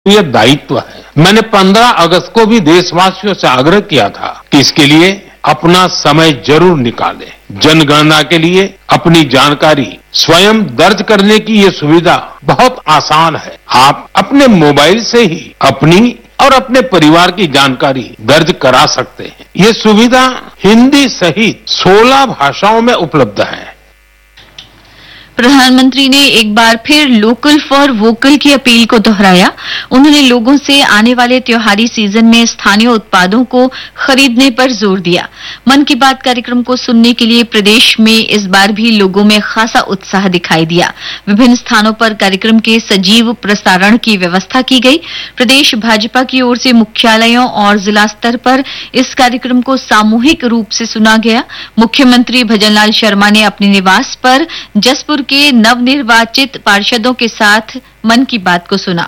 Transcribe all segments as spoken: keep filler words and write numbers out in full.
ये दायित्व है। मैंने पंद्रह अगस्त को भी देशवासियों से आग्रह किया था कि इसके लिए अपना समय जरूर निकालें। जनगणना के लिए अपनी जानकारी स्वयं दर्ज करने की ये सुविधा बहुत आसान है। आप अपने मोबाइल से ही अपनी और अपने परिवार की जानकारी दर्ज करा सकते हैं। ये सुविधा हिंदी सहित सोलह भाषाओं में उपलब्ध है। प्रधानमंत्री ने एक बार फिर लोकल फॉर वोकल की अपील को दोहराया। उन्होंने लोगों से आने वाले त्योहारी सीजन में स्थानीय उत्पादों को खरीदने पर जोर दिया। मन की बात कार्यक्रम को सुनने के लिए प्रदेश में इस बार भी लोगों में खासा उत्साह दिखाई दिया। विभिन्न स्थानों पर कार्यक्रम के सजीव प्रसारण की व्यवस्था की गई। प्रदेश भाजपा की ओर से मुख्यालयों और जिला स्तर पर इस कार्यक्रम को सामूहिक रूप से सुना गया। मुख्यमंत्री भजनलाल शर्मा ने अपने निवास पर जसपुर के नवनिर्वाचित पार्षदों के साथ मन की बात को सुना।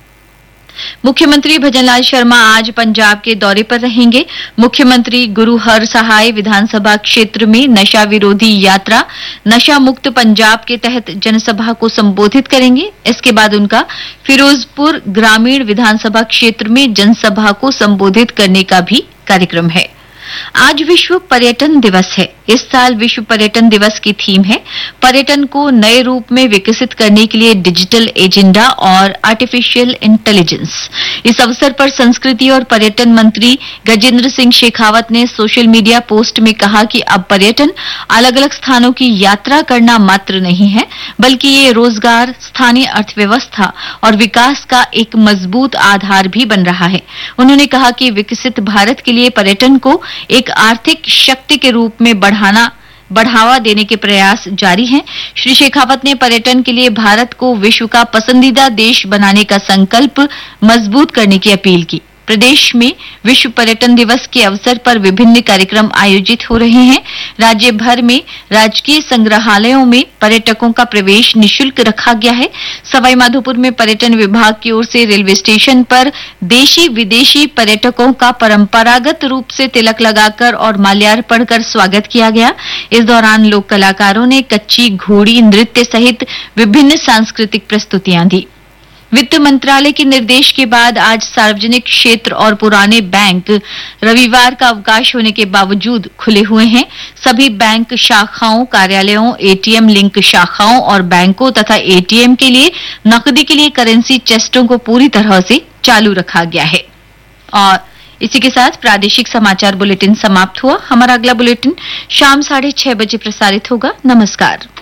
मुख्यमंत्री भजनलाल शर्मा आज पंजाब के दौरे पर रहेंगे। मुख्यमंत्री गुरु हर सहाय विधानसभा क्षेत्र में नशा विरोधी यात्रा नशा मुक्त पंजाब के तहत जनसभा को संबोधित करेंगे। इसके बाद उनका फिरोजपुर ग्रामीण विधानसभा क्षेत्र में जनसभा को संबोधित करने का भी कार्यक्रम है। आज विश्व पर्यटन दिवस है। इस साल विश्व पर्यटन दिवस की थीम है पर्यटन को नए रूप में विकसित करने के लिए डिजिटल एजेंडा और आर्टिफिशियल इंटेलिजेंस। इस अवसर पर संस्कृति और पर्यटन मंत्री गजेंद्र सिंह शेखावत ने सोशल मीडिया पोस्ट में कहा कि अब पर्यटन अलग अलग स्थानों की यात्रा करना मात्र नहीं है, बल्कि ये रोजगार, स्थानीय अर्थव्यवस्था और विकास का एक मजबूत आधार भी बन रहा है। उन्होंने कहा कि विकसित भारत के लिए पर्यटन को एक आर्थिक शक्ति के रूप में बढ़ाना बढ़ावा देने के प्रयास जारी हैं। श्री शेखावत ने पर्यटन के लिए भारत को विश्व का पसंदीदा देश बनाने का संकल्प मजबूत करने की अपील की। प्रदेश में विश्व पर्यटन दिवस के अवसर पर विभिन्न कार्यक्रम आयोजित हो रहे हैं। राज्य भर में राजकीय संग्रहालयों में पर्यटकों का प्रवेश निःशुल्क रखा गया है। सवाईमाधोपुर में पर्यटन विभाग की ओर से रेलवे स्टेशन पर देशी विदेशी पर्यटकों का परंपरागत रूप से तिलक लगाकर और माल्यार्पण कर स्वागत किया गया। इस दौरान लोक कलाकारों ने कच्ची घोड़ी नृत्य सहित विभिन्न सांस्कृतिक प्रस्तुतियां दी। वित्त मंत्रालय के निर्देश के बाद आज सार्वजनिक क्षेत्र और पुराने बैंक रविवार का अवकाश होने के बावजूद खुले हुए हैं। सभी बैंक शाखाओं, कार्यालयों, एटीएम लिंक शाखाओं और बैंकों तथा एटीएम के लिए नकदी के लिए करेंसी चेस्टों को पूरी तरह से चालू रखा गया है। और इसी के साथ प्रादेशिक समाचार बुलेटिन समाप्त हुआ। हमारा अगला बुलेटिन शाम साढ़े छह बजे प्रसारित होगा। नमस्कार।